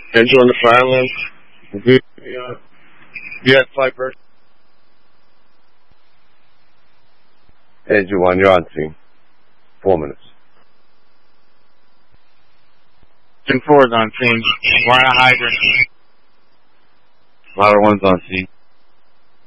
Angel on the fire lamp. You had 5 birds. Angel 1, you're on scene. 4 minutes. 10-4 is on scene. We're on a hydrant. Ladder 1's on scene.